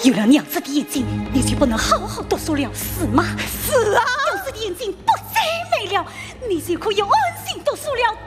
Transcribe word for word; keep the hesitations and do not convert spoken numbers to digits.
有了娘子的眼睛，你就不能好好读书了，是吗？ 是啊， 娘子的眼睛不再美了，你就可以安心读书了，